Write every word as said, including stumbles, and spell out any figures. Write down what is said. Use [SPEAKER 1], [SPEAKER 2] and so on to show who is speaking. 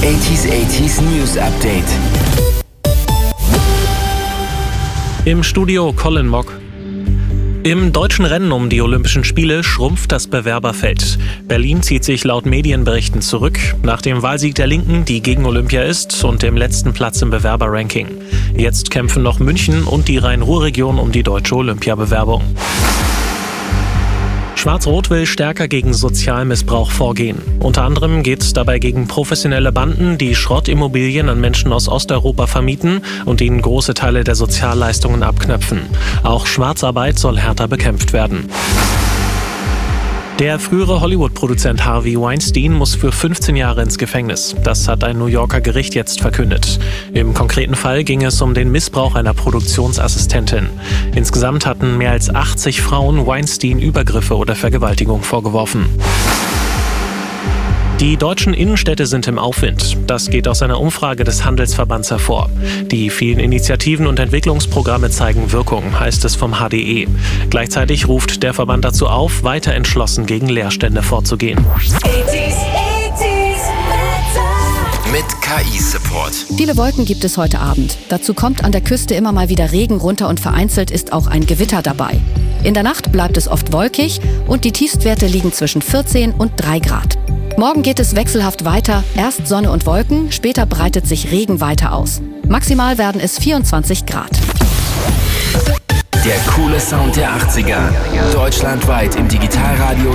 [SPEAKER 1] achtziger achtziger News Update.
[SPEAKER 2] Im Studio Colin Mock. Im deutschen Rennen um die Olympischen Spiele schrumpft das Bewerberfeld. Berlin zieht sich laut Medienberichten zurück, nach dem Wahlsieg der Linken, die gegen Olympia ist, und dem letzten Platz im Bewerberranking. Jetzt kämpfen noch München und die Rhein-Ruhr-Region um die deutsche Olympiabewerbung. Schwarz-Rot will stärker gegen Sozialmissbrauch vorgehen. Unter anderem geht es dabei gegen professionelle Banden, die Schrottimmobilien an Menschen aus Osteuropa vermieten und ihnen große Teile der Sozialleistungen abknöpfen. Auch Schwarzarbeit soll härter bekämpft werden. Der frühere Hollywood-Produzent Harvey Weinstein muss für fünfzehn Jahre ins Gefängnis. Das hat ein New Yorker Gericht jetzt verkündet. Im konkreten Fall ging es um den Missbrauch einer Produktionsassistentin. Insgesamt hatten mehr als achtzig Frauen Weinstein Übergriffe oder Vergewaltigung vorgeworfen. Die deutschen Innenstädte sind im Aufwind. Das geht aus einer Umfrage des Handelsverbands hervor. Die vielen Initiativen und Entwicklungsprogramme zeigen Wirkung, heißt es vom H D E. Gleichzeitig ruft der Verband dazu auf, weiter entschlossen gegen Leerstände vorzugehen.
[SPEAKER 1] Mit K I-Support.
[SPEAKER 3] Viele Wolken gibt es heute Abend. Dazu kommt an der Küste immer mal wieder Regen runter und vereinzelt ist auch ein Gewitter dabei. In der Nacht bleibt es oft wolkig und die Tiefstwerte liegen zwischen vierzehn und drei Grad. Morgen geht es wechselhaft weiter, erst Sonne und Wolken, später breitet sich Regen weiter aus. Maximal werden es vierundzwanzig Grad.
[SPEAKER 1] Der coole Sound der achtziger. Deutschlandweit im Digitalradio